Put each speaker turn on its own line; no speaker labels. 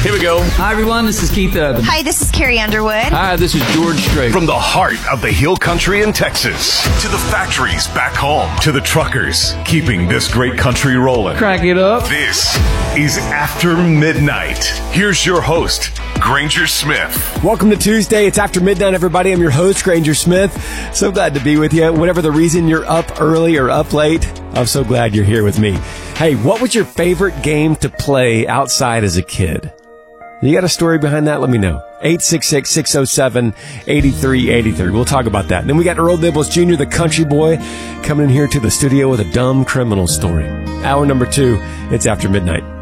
Here we go.
Hi, everyone. This is Keith Urban.
Hi, this is Carrie Underwood.
Hi, this is George Strait.
From the heart of the Hill Country in Texas to the factories back home to the truckers keeping this great country rolling.
Crack it up.
This is After Midnight. Here's your host, Granger Smith.
Welcome to Tuesday. It's After Midnight, everybody. I'm your host, Granger Smith. So glad to be with you. Whatever the reason you're up early or up late, I'm so glad you're here with me. Hey, what was your favorite game to play outside as a kid? You got a story behind that? Let me know. 866-607-8383. We'll talk about that. And then we got Earl Dibbles Jr., the country boy, coming in here to the studio with a dumb criminal story. Hour number 2, it's After Midnight.